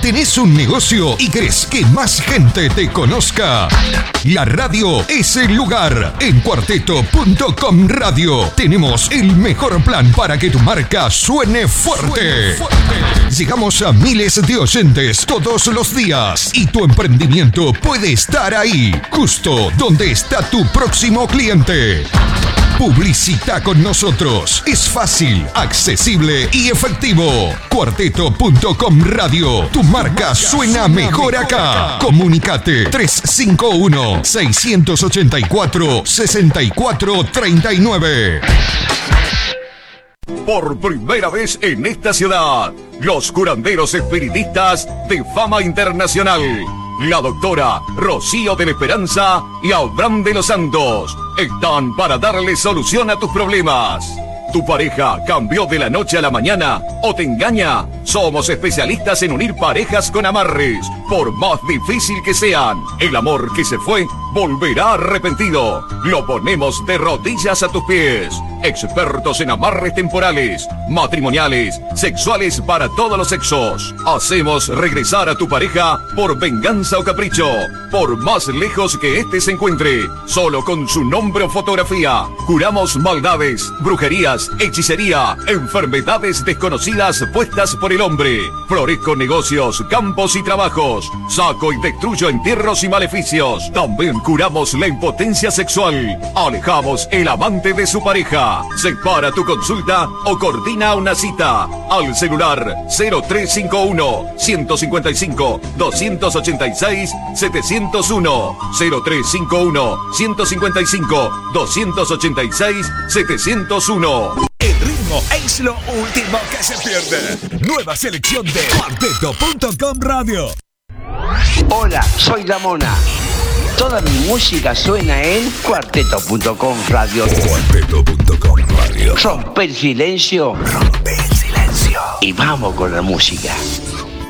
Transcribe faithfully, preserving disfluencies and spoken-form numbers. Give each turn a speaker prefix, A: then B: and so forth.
A: ¿Tenés un negocio y querés que más gente te conozca? La radio es el lugar. En cuarteto punto com Radio tenemos el mejor plan para que tu marca suene fuerte. Llegamos a miles de oyentes todos los días y tu emprendimiento puede estar ahí, justo donde está tu próximo cliente. Publicita con nosotros. Es fácil, accesible y efectivo. cuarteto punto com Radio. Tu marca suena mejor acá. Comunicate tres cinco uno, seis ocho cuatro, seis cuatro tres nueve.
B: Por primera vez en esta ciudad, los curanderos espiritistas de fama internacional, la doctora Rocío de la Esperanza y Abraham de los Santos, están para darle solución a tus problemas. ¿Tu pareja cambió de la noche a la mañana o te engaña? Somos especialistas en unir parejas con amarres, por más difícil que sean. El amor que se fue volverá arrepentido. Lo ponemos de rodillas a tus pies. Expertos en amarres temporales, matrimoniales, sexuales para todos los sexos. Hacemos regresar a tu pareja por venganza o capricho, por más lejos que éste se encuentre, solo con su nombre o fotografía. Curamos maldades, brujerías, hechicería, enfermedades desconocidas puestas por el hombre. Florezco negocios, campos y trabajos. Saco y destruyo entierros y maleficios. También curamos la impotencia sexual. Alejamos el amante de su pareja. Separa tu consulta o coordina una cita al celular cero tres cinco uno, uno cinco cinco, dos ocho seis, siete cero uno, cero tres cinco uno, uno cinco cinco, dos ocho seis, siete cero uno.
C: El ritmo es lo último que se pierde. Nueva selección de cuarteto punto com Radio.
D: Hola, soy La Mona. Toda mi música suena en cuarteto punto com Radio.
C: cuarteto punto com Radio.
D: Rompe el silencio.
C: Rompe el silencio.
D: Y vamos con la música.